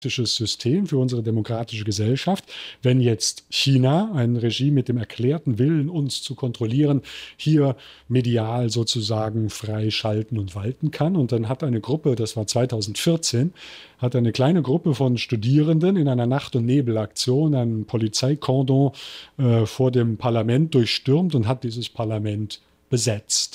System, für unsere demokratische Gesellschaft, wenn jetzt China, ein Regime mit dem erklärten Willen, uns zu kontrollieren, hier medial sozusagen frei schalten und walten kann. Und dann hat eine Gruppe, das war 2014, hat eine kleine Gruppe von Studierenden in einer Nacht- und Nebelaktion ein Polizeikordon vor dem Parlament durchstürmt und hat dieses Parlament besetzt.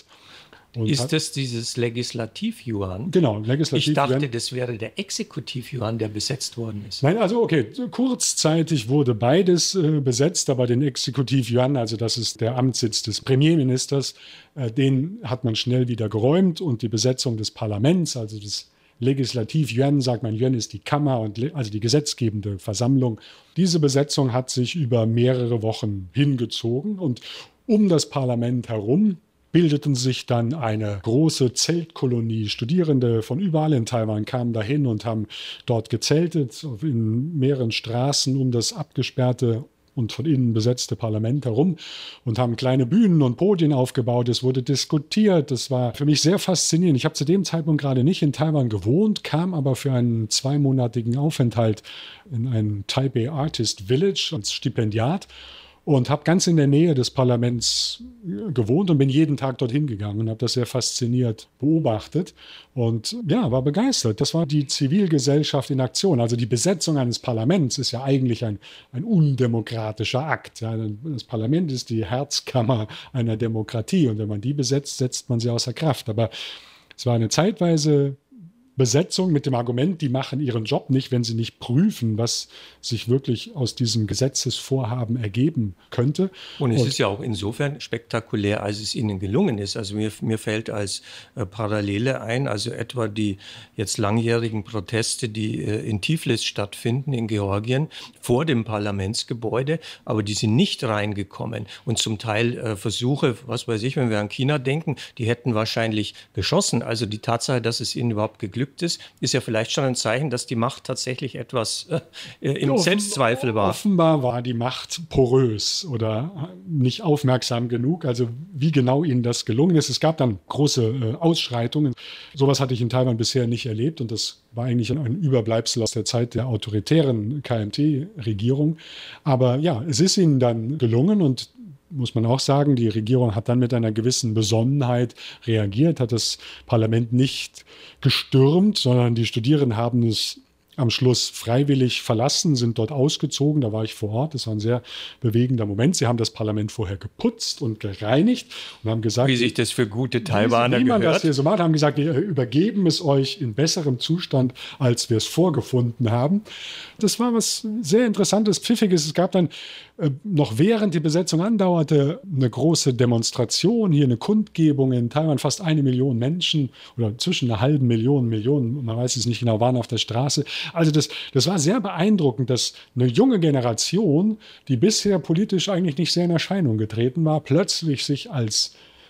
Ist das dieses Legislativ-Yuan? Genau, Legislativ-Yuan. Ich dachte, das wäre der Exekutiv-Yuan, der besetzt worden ist. Nein, also okay, kurzzeitig wurde beides besetzt, aber den Exekutiv-Yuan, also das ist der Amtssitz des Premierministers, den hat man schnell wieder geräumt und die Besetzung des Parlaments, also des Legislativ-Yuan, sagt man, Yuan ist die Kammer, also die gesetzgebende Versammlung. Diese Besetzung hat sich über mehrere Wochen hingezogen und um das Parlament herum bildeten sich dann eine große Zeltkolonie. Studierende von überall in Taiwan kamen dahin und haben dort gezeltet, in mehreren Straßen um das abgesperrte und von innen besetzte Parlament herum und haben kleine Bühnen und Podien aufgebaut. Es wurde diskutiert. Das war für mich sehr faszinierend. Ich habe zu dem Zeitpunkt gerade nicht in Taiwan gewohnt, kam aber für einen 2-monatigen Aufenthalt in ein Taipei Artist Village als Stipendiat und habe ganz in der Nähe des Parlaments gewohnt und bin jeden Tag dorthin gegangen und habe das sehr fasziniert beobachtet und ja, war begeistert. Das war die Zivilgesellschaft in Aktion. Also die Besetzung eines Parlaments ist ja eigentlich ein undemokratischer Akt. Ja, das Parlament ist die Herzkammer einer Demokratie und wenn man die besetzt, setzt man sie außer Kraft. Aber es war eine zeitweise Besetzung mit dem Argument, die machen ihren Job nicht, wenn sie nicht prüfen, was sich wirklich aus diesem Gesetzesvorhaben ergeben könnte. Und es ist ja auch insofern spektakulär, als es ihnen gelungen ist. Also mir fällt als Parallele ein, also etwa die jetzt langjährigen Proteste, die in Tiflis stattfinden, in Georgien, vor dem Parlamentsgebäude, aber die sind nicht reingekommen. Und zum Teil Versuche, was weiß ich, wenn wir an China denken, die hätten wahrscheinlich geschossen. Also die Tatsache, dass es ihnen überhaupt geglückt ist ja vielleicht schon ein Zeichen, dass die Macht tatsächlich etwas im Selbstzweifel war. Offenbar war die Macht porös oder nicht aufmerksam genug. Also wie genau ihnen das gelungen ist. Es gab dann große Ausschreitungen. Sowas hatte ich in Taiwan bisher nicht erlebt und das war eigentlich ein Überbleibsel aus der Zeit der autoritären KMT-Regierung. Aber ja, es ist ihnen dann gelungen und muss man auch sagen, die Regierung hat dann mit einer gewissen Besonnenheit reagiert, hat das Parlament nicht gestürmt, sondern die Studierenden haben es am Schluss freiwillig verlassen, sind dort ausgezogen. Da war ich vor Ort. Das war ein sehr bewegender Moment. Sie haben das Parlament vorher geputzt und gereinigt und haben gesagt, wie sich das für gute Taiwaner gehört. Wie man gehört. das hier so macht, haben gesagt, wir übergeben es euch in besserem Zustand, als wir es vorgefunden haben. Das war was sehr Interessantes, Pfiffiges. Es gab dann noch während die Besetzung andauerte, eine große Demonstration, hier eine Kundgebung in Taiwan, fast 1 Million Menschen oder zwischen einer halben Million, man weiß es nicht genau, waren auf der Straße. Also das war sehr beeindruckend, dass eine junge Generation, die bisher politisch eigentlich nicht sehr in Erscheinung getreten war, plötzlich sich als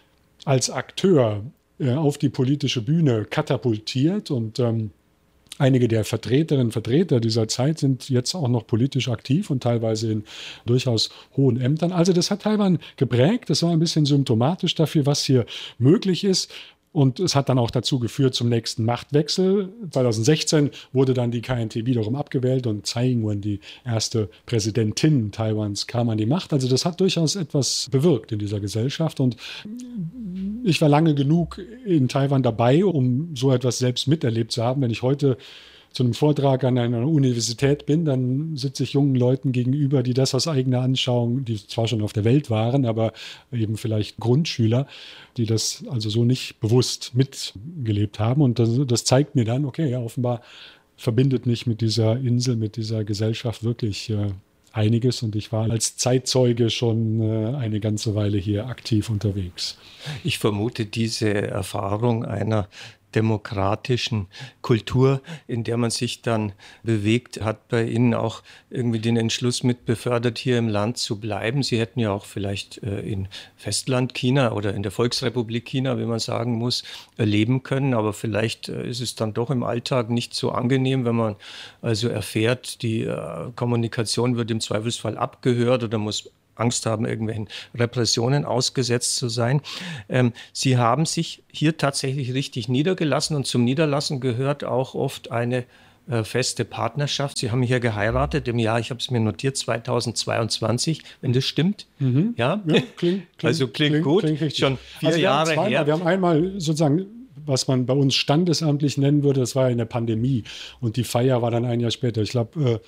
Akteur auf die politische Bühne katapultiert und einige der Vertreterinnen und Vertreter dieser Zeit sind jetzt auch noch politisch aktiv und teilweise in durchaus hohen Ämtern. Also das hat Taiwan geprägt. Das war ein bisschen symptomatisch dafür, was hier möglich ist. Und es hat dann auch dazu geführt zum nächsten Machtwechsel. 2016 wurde dann die KMT wiederum abgewählt und Tsai Ing-wen, die erste Präsidentin Taiwans, kam an die Macht. Also das hat durchaus etwas bewirkt in dieser Gesellschaft. Und ich war lange genug in Taiwan dabei, um so etwas selbst miterlebt zu haben. Wenn ich heute zu einem Vortrag an einer Universität bin, dann sitze ich jungen Leuten gegenüber, die das aus eigener Anschauung, die zwar schon auf der Welt waren, aber eben vielleicht Grundschüler, die das also so nicht bewusst mitgelebt haben. Und das zeigt mir dann, okay, ja, offenbar verbindet mich mit dieser Insel, mit dieser Gesellschaft wirklich einiges. Und ich war als Zeitzeuge schon eine ganze Weile hier aktiv unterwegs. Ich vermute, diese Erfahrung einer demokratischen Kultur, in der man sich dann bewegt, hat bei Ihnen auch irgendwie den Entschluss mit befördert, hier im Land zu bleiben. Sie hätten ja auch vielleicht in Festland China oder in der Volksrepublik China, wie man sagen muss, leben können. Aber vielleicht ist es dann doch im Alltag nicht so angenehm, wenn man also erfährt, die Kommunikation wird im Zweifelsfall abgehört oder muss Angst haben, irgendwelchen Repressionen ausgesetzt zu sein. Sie haben sich hier tatsächlich richtig niedergelassen und zum Niederlassen gehört auch oft eine feste Partnerschaft. Sie haben hier geheiratet im Jahr, ich habe es mir notiert, 2022, wenn das stimmt. Ja, klingt gut. Klingt schon 4 Jahre her. Wir haben einmal sozusagen, was man bei uns standesamtlich nennen würde, das war ja in der Pandemie. Und die Feier war dann ein Jahr später. Ich glaube,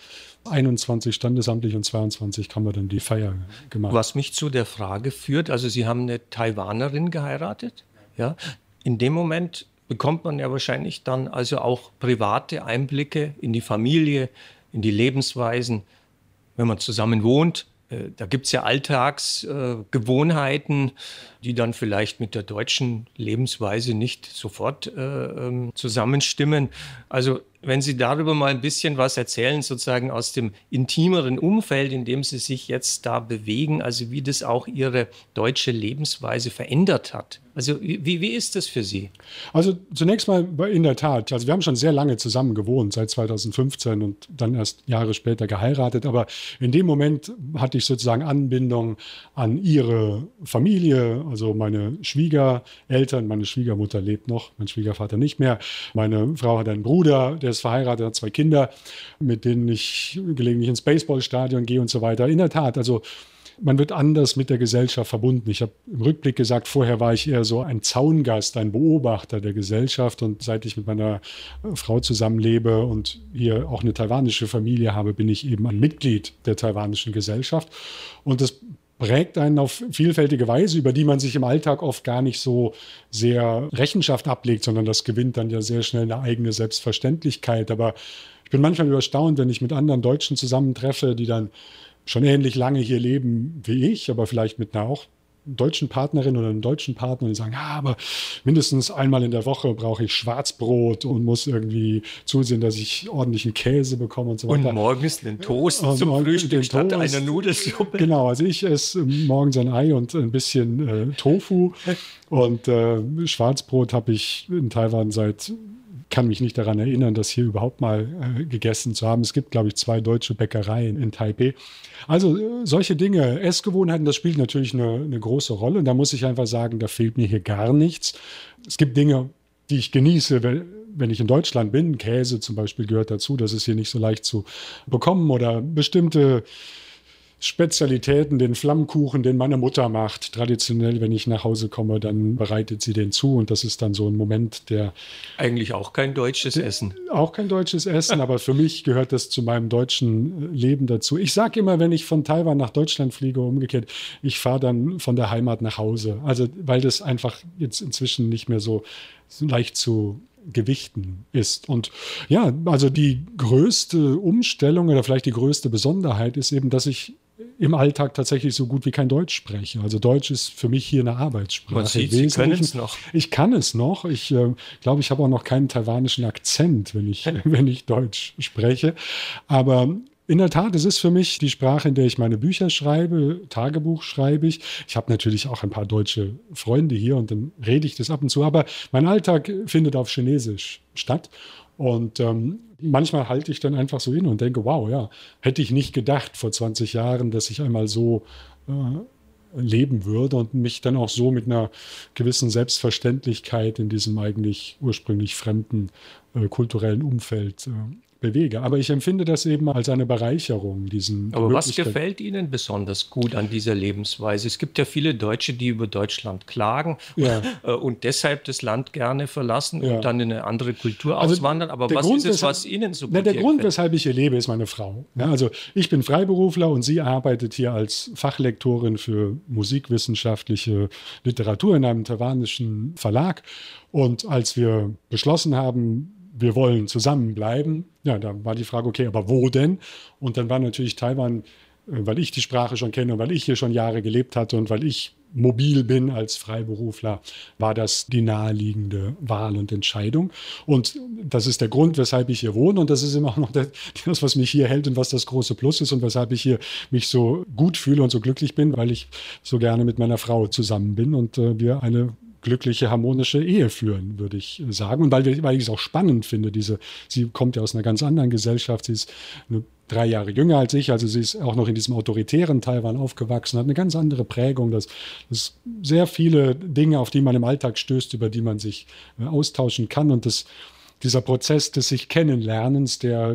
21 standesamtlich und 22 haben wir dann die Feier gemacht. Was mich zu der Frage führt, also Sie haben eine Taiwanerin geheiratet. Ja? In dem Moment bekommt man ja wahrscheinlich dann also auch private Einblicke in die Familie, in die Lebensweisen, wenn man zusammen wohnt. Da gibt es ja Alltagsgewohnheiten, die dann vielleicht mit der deutschen Lebensweise nicht sofort zusammenstimmen. Also wenn Sie darüber mal ein bisschen was erzählen, sozusagen aus dem intimeren Umfeld, in dem Sie sich jetzt da bewegen, also wie das auch Ihre deutsche Lebensweise verändert hat. Also wie ist das für Sie? Also zunächst mal in der Tat, also wir haben schon sehr lange zusammen gewohnt, seit 2015 und dann erst Jahre später geheiratet, aber in dem Moment hatte ich sozusagen Anbindung an ihre Familie, also meine Schwiegereltern, meine Schwiegermutter lebt noch, mein Schwiegervater nicht mehr, meine Frau hat einen Bruder, der ist verheiratet, hat 2 Kinder, mit denen ich gelegentlich ins Baseballstadion gehe und so weiter. In der Tat, also man wird anders mit der Gesellschaft verbunden. Ich habe im Rückblick gesagt, vorher war ich eher so ein Zaungast, ein Beobachter der Gesellschaft. Und seit ich mit meiner Frau zusammenlebe und hier auch eine taiwanische Familie habe, bin ich eben ein Mitglied der taiwanischen Gesellschaft. Und das prägt einen auf vielfältige Weise, über die man sich im Alltag oft gar nicht so sehr Rechenschaft ablegt, sondern das gewinnt dann ja sehr schnell eine eigene Selbstverständlichkeit. Aber ich bin manchmal erstaunt, wenn ich mit anderen Deutschen zusammentreffe, die dann schon ähnlich lange hier leben wie ich, aber vielleicht mit einer auch deutschen Partnerin oder einem deutschen Partner, die sagen, ja, aber mindestens einmal in der Woche brauche ich Schwarzbrot und muss irgendwie zusehen, dass ich ordentlichen Käse bekomme und so weiter. Und morgens den Toast zum Frühstück statt einer Nudelsuppe. Genau, also ich esse morgens ein Ei und ein bisschen Tofu und Schwarzbrot habe ich in Taiwan kann mich nicht daran erinnern, das hier überhaupt mal gegessen zu haben. Es gibt, glaube ich, 2 deutsche Bäckereien in Taipei. Also solche Dinge, Essgewohnheiten, das spielt natürlich eine große Rolle. Und da muss ich einfach sagen, da fehlt mir hier gar nichts. Es gibt Dinge, die ich genieße, wenn ich in Deutschland bin. Käse zum Beispiel gehört dazu. Das ist hier nicht so leicht zu bekommen. Oder bestimmte Spezialitäten, den Flammkuchen, den meine Mutter macht. Traditionell, wenn ich nach Hause komme, dann bereitet sie den zu und das ist dann so ein Moment, der... Eigentlich auch kein deutsches Essen. Auch kein deutsches Essen, aber für mich gehört das zu meinem deutschen Leben dazu. Ich sage immer, wenn ich von Taiwan nach Deutschland fliege, umgekehrt, ich fahre dann von der Heimat nach Hause. Also, weil das einfach jetzt inzwischen nicht mehr so leicht zu gewichten ist. Und ja, also die größte Umstellung oder vielleicht die größte Besonderheit ist eben, dass ich im Alltag tatsächlich so gut wie kein Deutsch spreche. Also Deutsch ist für mich hier eine Arbeitssprache. Man sieht, Sie können es noch. Ich kann es noch. Ich glaube, ich habe auch noch keinen taiwanischen Akzent, wenn ich Deutsch spreche. Aber in der Tat, es ist für mich die Sprache, in der ich meine Bücher schreibe, Tagebuch schreibe ich. Ich habe natürlich auch ein paar deutsche Freunde hier und dann rede ich das ab und zu. Aber mein Alltag findet auf Chinesisch statt. Und manchmal halte ich dann einfach so inne und denke, wow, ja, hätte ich nicht gedacht vor 20 Jahren, dass ich einmal so leben würde und mich dann auch so mit einer gewissen Selbstverständlichkeit in diesem eigentlich ursprünglich fremden kulturellen Umfeld bewege. Aber ich empfinde das eben als eine Bereicherung. Aber was gefällt Ihnen besonders gut an dieser Lebensweise? Es gibt ja viele Deutsche, die über Deutschland klagen und deshalb das Land gerne verlassen und dann in eine andere Kultur auswandern. Aber was ist es, was Ihnen so gut gefällt? Der Grund, weshalb ich hier lebe, ist meine Frau. Ja, also ich bin Freiberufler und sie arbeitet hier als Fachlektorin für musikwissenschaftliche Literatur in einem taiwanischen Verlag. Und als wir beschlossen haben, wir wollen zusammenbleiben. Ja, da war die Frage, okay, aber wo denn? Und dann war natürlich Taiwan, weil ich die Sprache schon kenne und weil ich hier schon Jahre gelebt hatte und weil ich mobil bin als Freiberufler, war das die naheliegende Wahl und Entscheidung. Und das ist der Grund, weshalb ich hier wohne. Und das ist immer auch noch das, was mich hier hält und was das große Plus ist und weshalb ich hier mich so gut fühle und so glücklich bin, weil ich so gerne mit meiner Frau zusammen bin und wir eine glückliche, harmonische Ehe führen, würde ich sagen. Und weil ich es auch spannend finde, sie kommt ja aus einer ganz anderen Gesellschaft, sie ist 3 Jahre jünger als ich, also sie ist auch noch in diesem autoritären Taiwan aufgewachsen, hat eine ganz andere Prägung, das sehr viele Dinge, auf die man im Alltag stößt, über die man sich austauschen kann und das dieser Prozess des sich Kennenlernens, der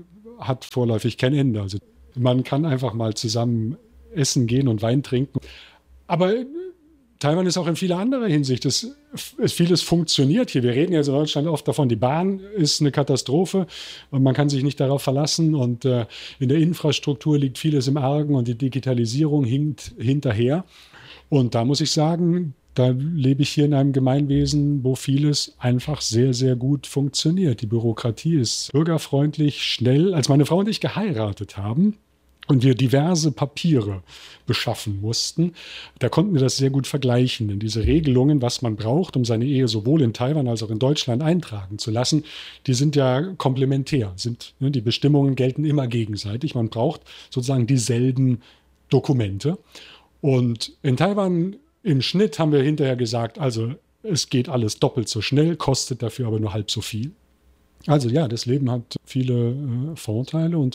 hat vorläufig kein Ende. Also man kann einfach mal zusammen essen gehen und Wein trinken. Aber Taiwan ist auch in vieler anderer Hinsicht. Vieles funktioniert hier. Wir reden ja in Deutschland oft davon, die Bahn ist eine Katastrophe und man kann sich nicht darauf verlassen. Und in der Infrastruktur liegt vieles im Argen und die Digitalisierung hinkt hinterher. Und da muss ich sagen, da lebe ich hier in einem Gemeinwesen, wo vieles einfach sehr, sehr gut funktioniert. Die Bürokratie ist bürgerfreundlich, schnell. Als meine Frau und ich geheiratet haben und wir diverse Papiere beschaffen mussten, da konnten wir das sehr gut vergleichen. Denn diese Regelungen, was man braucht, um seine Ehe sowohl in Taiwan als auch in Deutschland eintragen zu lassen, die sind ja komplementär. Die Bestimmungen gelten immer gegenseitig. Man braucht sozusagen dieselben Dokumente. Und in Taiwan im Schnitt haben wir hinterher gesagt, also es geht alles doppelt so schnell, kostet dafür aber nur halb so viel. Also ja, das Leben hat viele Vorteile und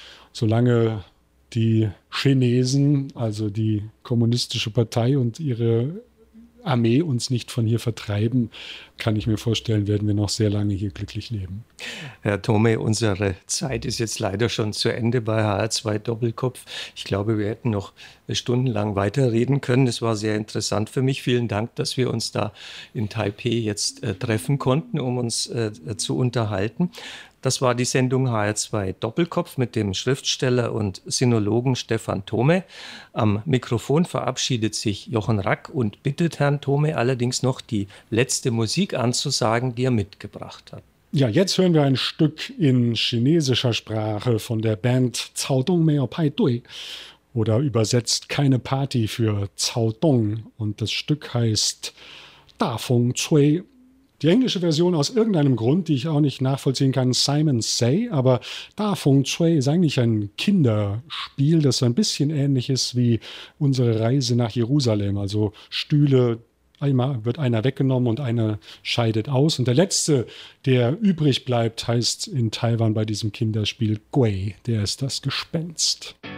solange die Chinesen, also die Kommunistische Partei und ihre Armee uns nicht von hier vertreiben, kann ich mir vorstellen, werden wir noch sehr lange hier glücklich leben. Herr Thome, unsere Zeit ist jetzt leider schon zu Ende bei HR2 Doppelkopf. Ich glaube, wir hätten noch stundenlang weiterreden können. Es war sehr interessant für mich. Vielen Dank, dass wir uns da in Taipei jetzt treffen konnten, um uns zu unterhalten. Das war die Sendung HR2 Doppelkopf mit dem Schriftsteller und Sinologen Stefan Thome. Am Mikrofon verabschiedet sich Jochen Rack und bittet Herrn Thome allerdings noch die letzte Musik anzusagen, die er mitgebracht hat. Ja, jetzt hören wir ein Stück in chinesischer Sprache von der Band Cao Dong Meo Pai Dui oder übersetzt keine Party für Cao Dong. Und das Stück heißt Da Feng Cui. Die englische Version aus irgendeinem Grund, die ich auch nicht nachvollziehen kann, Simon Say, aber Da Feng Cui ist eigentlich ein Kinderspiel, das so ein bisschen ähnlich ist wie unsere Reise nach Jerusalem. Also Stühle, einmal wird einer weggenommen und einer scheidet aus. Und der letzte, der übrig bleibt, heißt in Taiwan bei diesem Kinderspiel Gui, der ist das Gespenst.